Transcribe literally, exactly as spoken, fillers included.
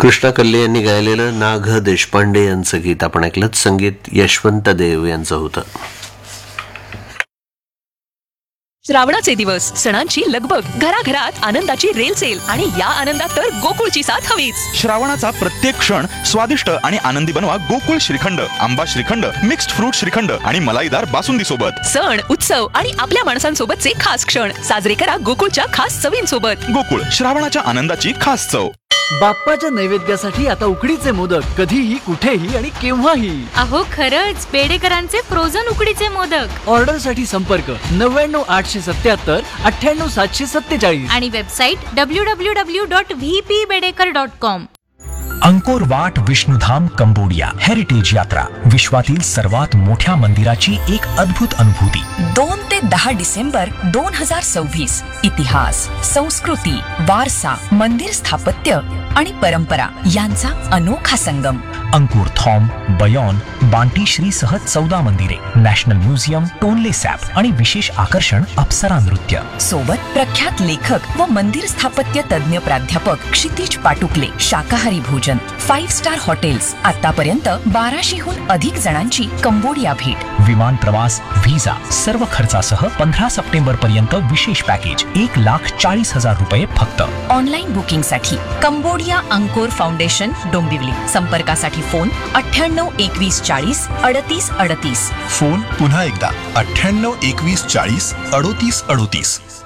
कृष्णा कल्ले यांनी गायलेलं ना घ देशपांडे यांचं गीत आपण ऐकलं. संगीत यशवंत देव यांचं होतं. श्रावणाचे दिवस, सणांची लगबग, घराघरात आनंदाची रेल सेल आणि या आनंदात तर गोकुळची साथ हवीच. श्रावणाचा प्रत्येक क्षण स्वादिष्ट आणि आनंदी बनवा गोकुळ श्रीखंड, आंबा श्रीखंड, मिक्स्ड फ्रूट श्रीखंड आणि मलाईदार बासुंदी सोबत. सण, उत्सव आणि आपल्या माणसांसोबतचे खास क्षण साजरे करा गोकुळच्या खास चवींसोबत. गोकुळ, श्रावणाच्या आनंदाची खास चव. बाप्पाच्या नैवेद्यासाठी आता उकडीचे मोदक कधीही, कुठेही आणि केव्हाही. अहो खरंच, बेडेकरांचे फ्रोझन उकडीचे मोदक. ऑर्डर साठी संपर्क नव्याण्णव आठशे सत्याहत्तर अठ्ठ्याण्णव सातशे सत्तेचाळीस आणि website W W W dot V P Bedekar dot com. Angkor Wat Vishnudham Cambodia heritage यात्रा, विश्वातील सर्वात मोठ्या मंदिराची एक अद्भुत अनुभूती. दोन ते दहा डिसेंबर दोन हजार सव्वीस. इतिहास, संस्कृती, वारसा, मंदिर स्थापत्य आणि परंपरा यांचा अनोखा संगम. अंकुर थॉम, बयॉन, बांटी श्री सह चौदा मंदिरे, नॅशनल म्युझियम, टोनले सॅप आणि विशेष आकर्षण अप्सरा नृत्य. सोबत प्रख्यात लेखक व मंदिर स्थापत्य तज्ञ प्राध्यापक क्षितिज पाटुकले. शाकाहारी भोजन, फाईव्ह स्टार हॉटेल्स. आतापर्यंत बाराशेहून अधिक जणांची कंबोडिया भेट. विमान प्रवास, व्हिसा सर्व खर्चासह पंधरा सप्टेंबर पर्यंत विशेष पॅकेज एक लाख चाळीस हजार रुपये फक्त. ऑनलाईन बुकिंग साठी कंबोडिया अंकोर फाउंडेशन, डोंबिवली. संपर्कासाठी फोन अठ्ठ्याण्णव एकवीस चाळीस अडतीस अडतीस. फोन पुन्हा एकदा अठ्ठ्याण्णव एकवीस चाळीस अडोतीस अडोतीस.